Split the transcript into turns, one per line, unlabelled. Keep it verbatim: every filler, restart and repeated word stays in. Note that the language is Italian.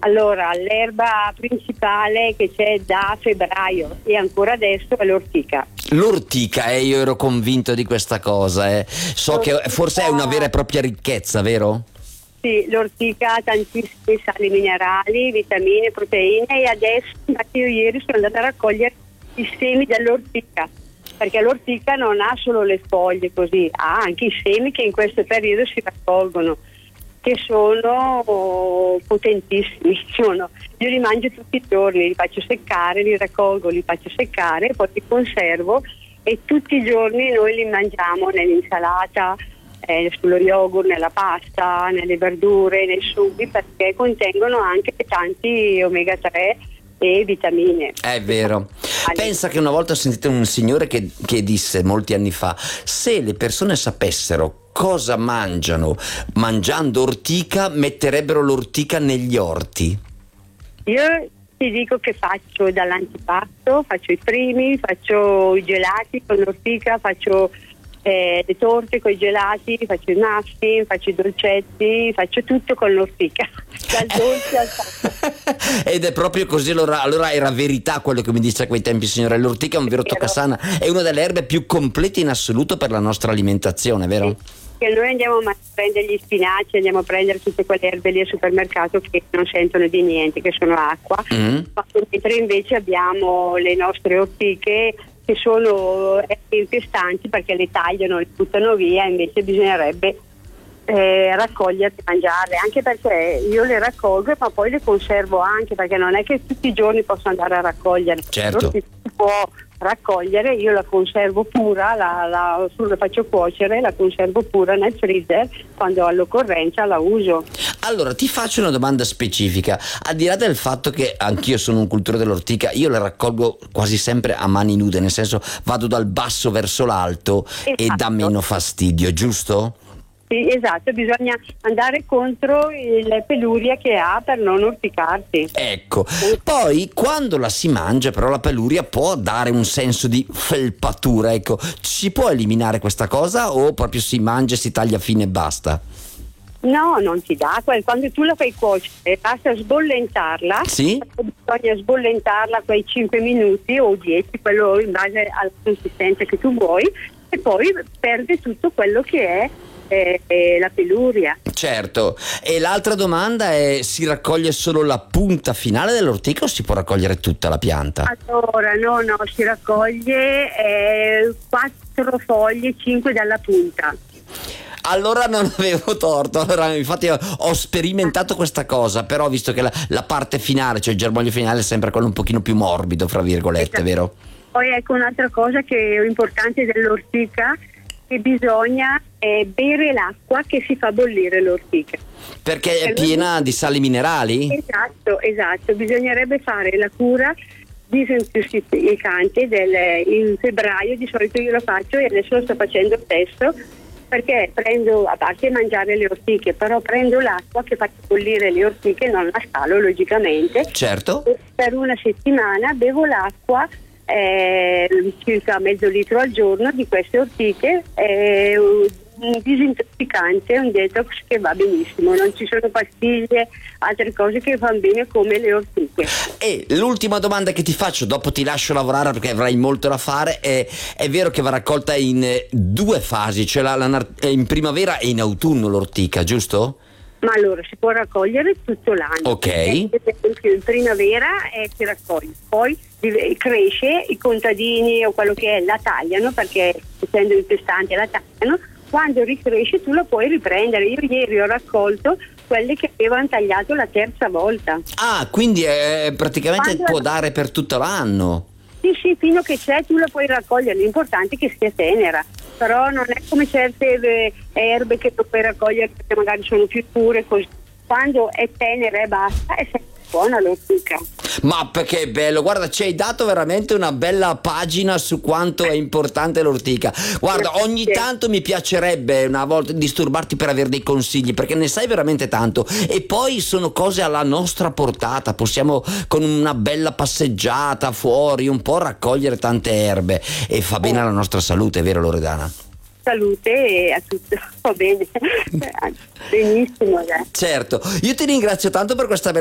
Allora, l'erba principale che c'è da febbraio e ancora adesso è l'ortica.
L'ortica, eh, io ero convinto di questa cosa, eh. So l'ortica, che forse è una vera e propria ricchezza, vero?
Sì, l'ortica ha tantissimi sali minerali, vitamine, proteine, e adesso, infatti io ieri sono andata a raccogliere i semi dell'ortica, perché l'ortica non ha solo le foglie così, ha anche i semi che in questo periodo si raccolgono, che sono potentissimi. Sono. Io li mangio tutti i giorni, li faccio seccare, li raccolgo, li faccio seccare, poi li conservo e tutti i giorni noi li mangiamo nell'insalata, eh, sullo yogurt, nella pasta, nelle verdure, nei sughi, perché contengono anche tanti omega tre e vitamine.
È vero. Pensa che una volta ho sentito un signore che, che disse molti anni fa: se le persone sapessero cosa mangiano mangiando ortica, metterebbero l'ortica negli orti.
Io ti dico che faccio dall'antipasto, faccio i primi, faccio i gelati con l'ortica, faccio eh, le torte con i gelati, faccio i muffin, faccio i dolcetti, faccio tutto con l'ortica, dal dolce al salto.
Ed è proprio così. Allora, allora era verità quello che mi disse a quei tempi, signora. L'ortica è un vero toccasana, è una delle erbe più complete in assoluto per la nostra alimentazione, vero?
Sì. Che noi andiamo a prendere gli spinaci, andiamo a prendere tutte quelle erbe lì al supermercato che non sentono di niente, che sono acqua, mm. mentre invece abbiamo le nostre ortiche che sono infestanti perché le tagliano, le buttano via, invece bisognerebbe eh, raccoglierle e mangiarle, anche perché io le raccolgo ma poi le conservo anche, perché non è che tutti i giorni posso andare a raccogliere.
Certo.
Si può raccogliere, io la conservo pura, la, la, la faccio cuocere, la conservo pura nel freezer, quando ho l'occorrenza la uso.
Allora ti faccio una domanda specifica, al di là del fatto che anch'io sono un cultore dell'ortica, io la raccolgo quasi sempre a mani nude, nel senso vado dal basso verso l'alto, esatto, e dà meno fastidio, giusto?
Sì, esatto, bisogna andare contro le peluria che ha per non orticarsi.
Ecco, poi quando la si mangia però la peluria può dare un senso di felpatura, ecco, si può eliminare questa cosa o proprio si mangia, si taglia fine e basta?
No, non ti dà, quando tu la fai cuocere basta sbollentarla,
sì?
Bisogna sbollentarla quei cinque minuti o dieci, quello in base alla consistenza che tu vuoi, e poi perde tutto quello che è eh, la peluria.
Certo, e l'altra domanda è: si raccoglie solo la punta finale dell'ortica o si può raccogliere tutta la pianta?
Allora, no, no, si raccoglie eh, quattro foglie, cinque dalla punta.
Allora non avevo torto, allora infatti ho, ho sperimentato questa cosa, però ho visto che la, la parte finale, cioè il germoglio finale, è sempre quello un pochino più morbido, fra virgolette, esatto, vero?
Poi ecco un'altra cosa che è importante dell'ortica, che bisogna eh, bere l'acqua che si fa bollire l'ortica.
Perché è piena di sali minerali?
Esatto, esatto, bisognerebbe fare la cura disintossicante del, in febbraio, di solito io lo faccio e adesso lo sto facendo spesso, perché prendo, a parte mangiare le ortiche, però prendo l'acqua che faccio bollire le ortiche, non la scalo logicamente.
Certo.
E per una settimana bevo l'acqua, eh, circa mezzo litro al giorno di queste ortiche, eh, un disintossicante, un detox che va benissimo, non ci sono pastiglie, altre cose che vanno bene come le ortiche.
E l'ultima domanda che ti faccio, dopo ti lascio lavorare perché avrai molto da fare, è, è vero che va raccolta in due fasi, cioè la, la, in primavera e in autunno l'ortica, giusto?
Ma allora si può raccogliere tutto l'anno.
Ok.
Per esempio in primavera eh, si raccoglie, poi cresce, i contadini o quello che è la tagliano, perché essendo infestante la tagliano, quando ricresce tu la puoi riprendere. Io ieri ho raccolto quelle che avevano tagliato la terza volta.
Ah, quindi è, praticamente
quando
può dare per tutto l'anno.
Sì, sì, fino che c'è tu la puoi raccogliere, l'importante è che sia tenera, però non è come certe eh, erbe che tu puoi raccogliere perché magari sono più pure, così. Quando è tenera e basta è sempre buona l'ortica.
Ma perché è bello, guarda, ci hai dato veramente una bella pagina su quanto è importante l'ortica. Guarda, ogni tanto mi piacerebbe una volta disturbarti per avere dei consigli, perché ne sai veramente tanto e poi sono cose alla nostra portata, possiamo con una bella passeggiata fuori un po' raccogliere tante erbe e fa bene alla nostra salute, è vero Loredana?
Salute e a tutto, va bene, benissimo. Eh.
Certo, io ti ringrazio tanto per questa bella